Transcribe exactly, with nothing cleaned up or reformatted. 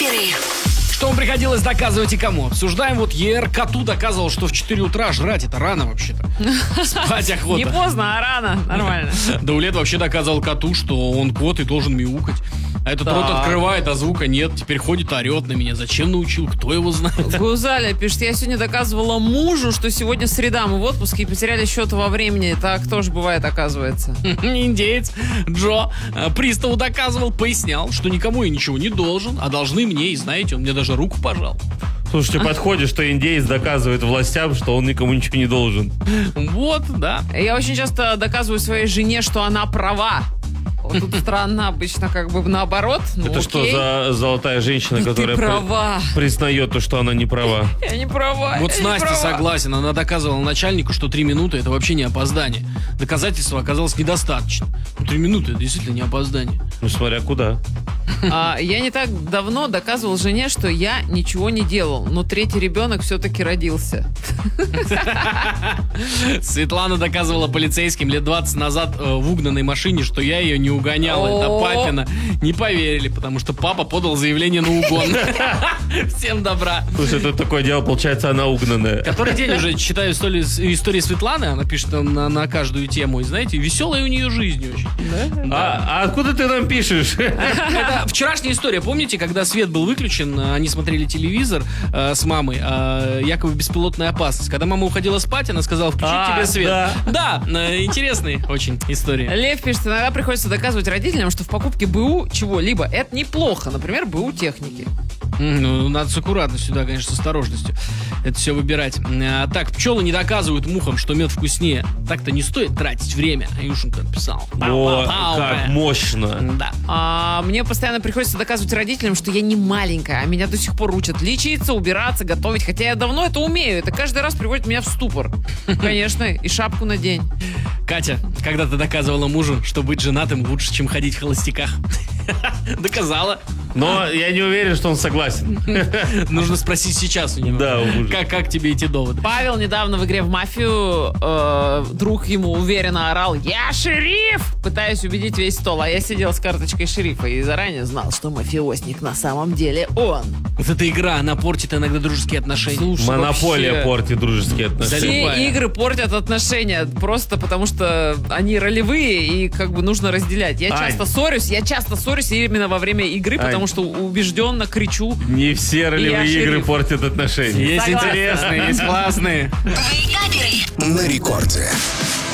Что вам приходилось доказывать и кому? Обсуждаем, вот ЕР коту доказывал, что в четыре утра жрать это рано вообще-то. Спать охота. Не поздно, а рано. Нормально. Даулет вообще доказывал коту, что он кот и должен мяукать. А этот Так. рот открывает, а звука нет. Теперь ходит, орет на меня. Зачем научил? Кто его знает? Гузаля пишет, я сегодня доказывала мужу, что сегодня среда, мы в отпуске и потеряли счет во времени. Так тоже бывает, оказывается. Индеец Джо э, приставу доказывал, пояснял, что никому я ничего не должен, а должны мне, и знаете, он мне даже руку пожал. Слушайте, подходит, что индеец доказывает властям, что он никому ничего не должен. Вот, да. Я очень часто доказываю своей жене, что она права. Вот тут странно, обычно как бы наоборот. Ну, Это окей. что за золотая женщина, Ты которая права. при- признает то, что она не права? Я не права. Вот я с не Настей права. согласен. Она доказывала начальнику, что три минуты это вообще не опоздание. Доказательства оказалось недостаточно. Ну, три минуты это действительно не опоздание. Ну, смотря куда. А, я не так давно доказывал жене, что я ничего не делал, но третий ребенок все-таки родился. Светлана доказывала полицейским лет двадцать назад э, в угнанной машине, что я ее не угонял. Это О. папина. Не поверили, потому что папа подал заявление на угон. Всем добра. Слушай, тут такое дело, получается, она угнанная. Который день уже читаю истории, истории Светланы. Она пишет там на, на каждую тему. И знаете, веселая у нее жизнь очень. А, а откуда ты нам пишешь? Это вчерашняя история. Помните, когда свет был выключен, они смотрели телевизор э, с мамой, э, якобы беспилотная опасность. Когда мама уходила спать, она сказала, включи А, тебе свет. да. Да, э, интересные очень истории. Лев пишет, иногда приходится доказывать родителям, что в покупке БУ чего-либо это неплохо. Например, БУ техники. М, Ну, надо с аккуратностью, да, конечно, с осторожностью это все выбирать. А, так, пчелы не доказывают мухам, что мед вкуснее. Так-то не стоит тратить время. Юшенька написал. О, Пау-пау-пау. как мощно. Да. А, мне постоянно приходится доказывать родителям, что я не маленькая, а меня до сих пор учат лечиться, убираться, готовить. Хотя я давно это умею. Это каждый раз приводит меня в ступор. Конечно, и шапку надень. Катя, когда ты доказывала мужу, что быть женатым лучше, чем ходить в холостяках? Доказала. Но я не уверен, что он согласен. Нужно спросить сейчас у него. Да, у мужа. Как, как тебе эти доводы? Павел недавно в игре в мафию э, друг ему уверенно орал: «Я шериф!» Пытаясь убедить весь стол, а я сидел с карточкой шерифа и заранее знал, что мафиозник на самом деле он. Вот эта игра, она портит иногда дружеские отношения. Слушай, Монополия вообще, портит дружеские отношения. все Любая. игры портят отношения просто потому, что они ролевые и как бы нужно разделять. Я Ань. часто ссорюсь, я часто ссорюсь именно во время игры, Ань. потому что убежденно кричу. Не все ролевые Я игры шериф. портят отношения. Есть Согласна. интересные, есть классные. На рекорде.